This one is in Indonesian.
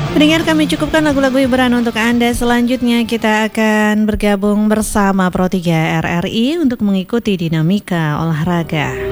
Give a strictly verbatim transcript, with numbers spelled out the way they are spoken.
Pendengar, kami cukupkan lagu-lagu hiburan untuk Anda. Selanjutnya kita akan bergabung bersama Pro tiga R R I untuk mengikuti dinamika olahraga.